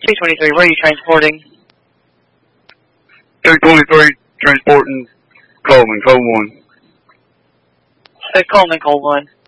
223, where are you transporting? 223, transporting Coleman, code 1. Coleman, code 1.